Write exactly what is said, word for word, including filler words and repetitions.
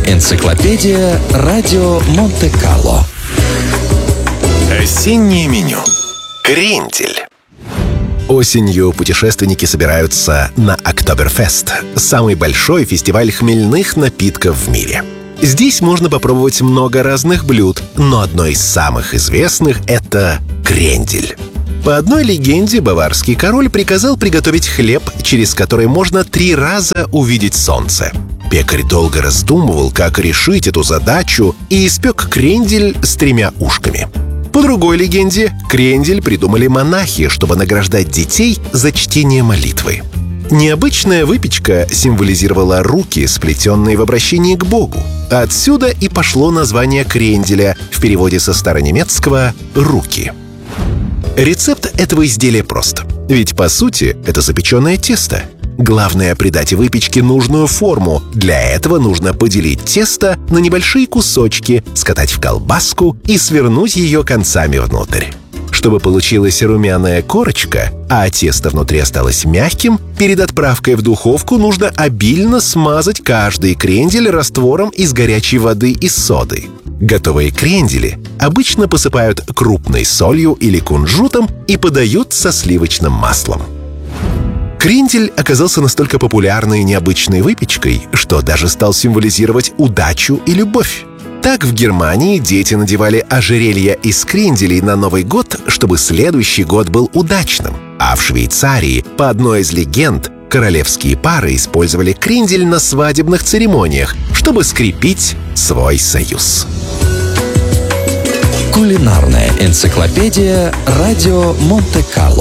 энциклопедия Радио Монте-Карло. Осеннее меню. Крендель. Осенью путешественники собираются на Октоберфест, самый большой фестиваль хмельных напитков в мире. Здесь можно попробовать много разных блюд, но одно из самых известных — это крендель. По одной легенде, баварский король приказал приготовить хлеб, через который можно три раза увидеть солнце. Пекарь долго раздумывал, как решить эту задачу, и испек крендель с тремя ушками. По другой легенде, крендель придумали монахи, чтобы награждать детей за чтение молитвы. Необычная выпечка символизировала руки, сплетенные в обращении к Богу. Отсюда и пошло название кренделя, в переводе со старонемецкого «руки». Рецепт этого изделия прост. Ведь, по сути, это запеченное тесто. Главное — придать выпечке нужную форму. Для этого нужно поделить тесто на небольшие кусочки, скатать в колбаску и свернуть ее концами внутрь. Чтобы получилась румяная корочка, а тесто внутри осталось мягким, перед отправкой в духовку нужно обильно смазать каждый крендель раствором из горячей воды и соды. Готовые крендели обычно посыпают крупной солью или кунжутом и подают со сливочным маслом. Крендель оказался настолько популярной и необычной выпечкой, что даже стал символизировать удачу и любовь. Так в Германии дети надевали ожерелья из кренделей на Новый год, чтобы следующий год был удачным. А в Швейцарии, по одной из легенд, королевские пары использовали крендель на свадебных церемониях, чтобы скрепить свой союз. Кулинарная энциклопедия Радио Монте-Карло.